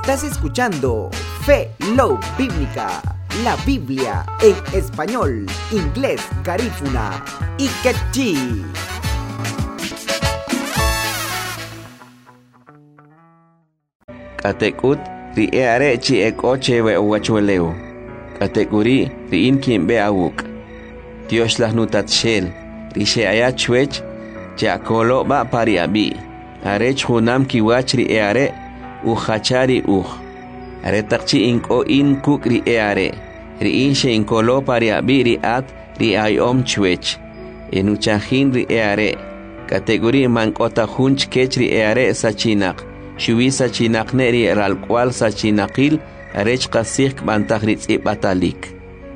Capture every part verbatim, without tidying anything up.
Estás escuchando Fe Love Bíblica, la Biblia en español, inglés, garífuna y quechí. Katekut ri eare chi ekoche we uwachweleu. Katekuri ri inkin be awuk. Dios las nutat shel. Ri she ayachwech jakolo ba pari abi. Arech hunam kiwach ri eare uchachari uch. Are takchi inko in kuk ri eare. Ri in she inkolo pari abi ri at ri ayom chwech. Enuchahin ri eare. Kategori mankota hunch kech ri eare sachinak. Shuwi sachinakne ri al cual sachinakil arech kasik bantagritz batalik.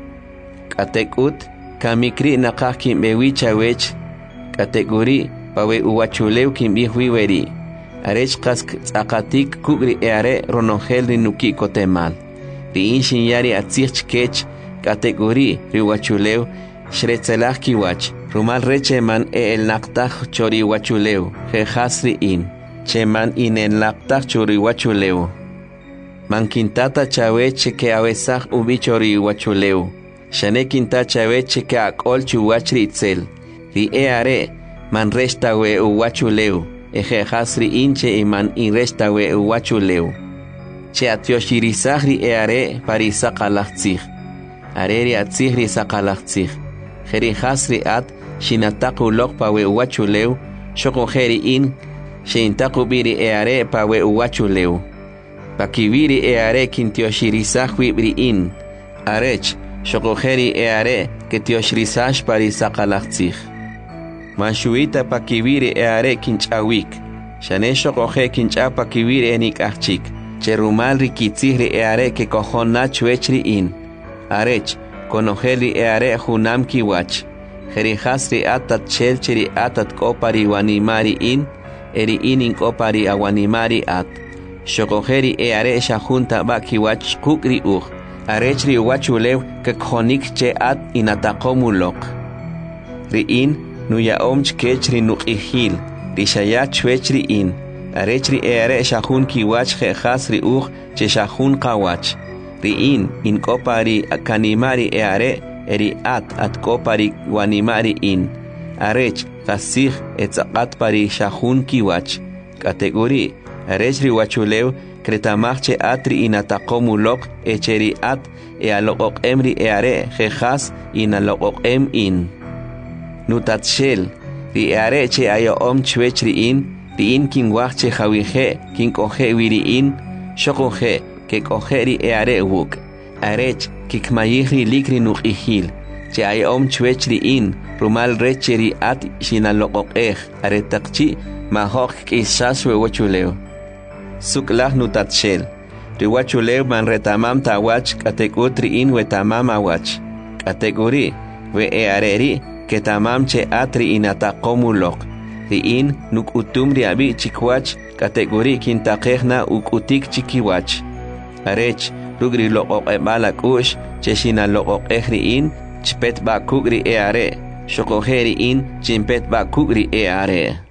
Katekut kamikri nakah kimbewi chawech. Kategori pawe uwachuleu kimbihui weri. Arech kask tsakatik kugri eare ronongel ri nuki kotemal. Ri inshin yari atzich kech kategori ri uwachuleu shretzelach kiwach. Rumal reche man e el naktach chori uwachuleu. Jehasri in. Cheman inen laptak churi wachuleu. Man kintata chaweche ke awesach ubi chori wachuleu. Shane kinta chaweche ke akol chuwachri itzel. Ri eare man resta we uwachuleu. Eje hasri inche iman in resta we uwachuleu. Che atioshirissach ri eare pari sakalachtzich. Areri atzich ri sakalachtzich. Jeri hasri at shinataku lokpa we uwachuleu. Shoko jeri in Shintakubiri eare pawe uwachuleu. Pakibiri eare kintioshirisash wibri in. Arech, shokojeri eare ketioshirisash pari sakalachtzich. Manshuita pakibiri eare kinchawik. Shane shokoje kincha pakibiri enik achik. Cherumal rikitzihri eare ke kohona chuechri in. Arech, konojeli eare hunam kiwach. Jerihasri atat chelchiri atat kopari wanimari in. Eri inin kopari awanimari at. Shokojeri eare shahunta bakiwach kukri uch. Arechri uwachulew kekhonik che at inatakomulok. Ri in nuya omch kechri nukihil. Ri shayat chwechri in. Arechri eare shahun kiwach jehasri uch che shahun kawach. Ri in in kopari kanimari eare eri at at kopari wanimari in. Arech kasih etzakat pari shahun kiwach. Kategori arech riwachuleu kretamachche atri inatakomulok echeri at e alokok emri eare jejas inalokok em in. Nutatshel ri eare che ayo om chwechri in ri in kinwachche jawihe kinkoje wiri in shokoje ke kojeri eare wuk. Arech kikmayihri likri nukihil. Che ay om chwechri in rumal recheri at shinalokokej aretakchi mahok kisaswe wachuleo. Suklach nutatshel. Riwachuleo man retamam tawach kategutri in wetamam awach. Kategori we eareri ketamam che atri inatakomulok. Ri in nuk utumri abi chikwach kategori kintakejna ukutik chikiwach. Arech rugri lokok ebalak ush che shinalokokej in Chpet ba kugri eare, shokojeri in, chimpet ba kugri eare.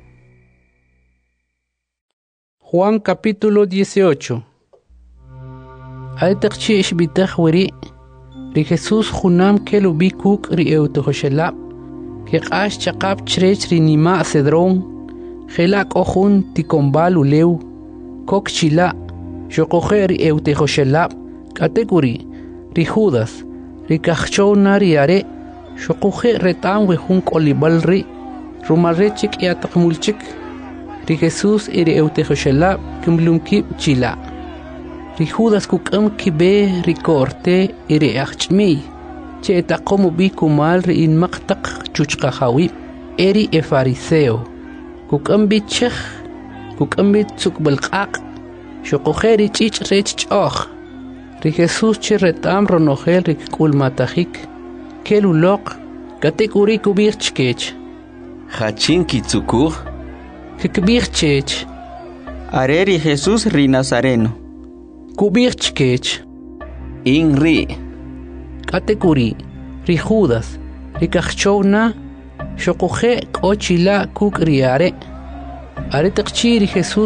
Juan capítulo dieciocho. Aitakchi ishbitach weri, ri Jesús junam kelubi kuk ri eutohoshelab, que ash chakap chrech ri nima cedrón, gelak ojun tikombal uleu, kok chila, shokojeri eutehoshelab, kategori, ri Judas. Rikachou nariare, shokuje retan wehun kolibal ri, rumarechik yatakmulchik, ri Jesús iri eutehoshelab, kimlumkib chila. Ri Judas kukam kibe rikorte iri achmi, che etakomu bikumal ri in maktak chuchkahawib, eri e fariseo. Kukam bichech, kukam bitsuk balkak, shokuje ri chich rech och. Ri Jesús che retam ronogel ri kulmatajik, kelulok, kategori kubirchkech. Hachin kitsukur? Kikbirchech. Areri Jesús ri Nazareno. Kubirchkech. Inri. Kategori, ri Judas, ri kachchowna, shokoje kochila kuk riare. Are takchi ri Jesús